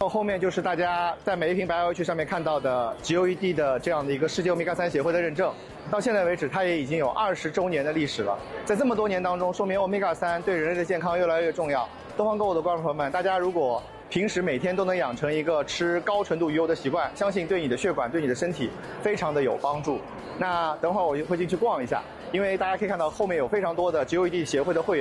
后面就是大家在每一瓶白 OH 上面看到的 GOED 的这样的一个世界欧米伽3协会的认证。到现在为止，它也已经有20周年的历史了。在这么多年当中，说明欧米伽3对人类的健康越来越重要。东方购物的观众朋友们，大家如果平时每天都能养成一个吃高纯度鱼油的习惯，相信对你的血管、对你的身体非常的有帮助。那等会儿我会进去逛一下，因为大家可以看到后面有非常多的 GOED 协会的会员。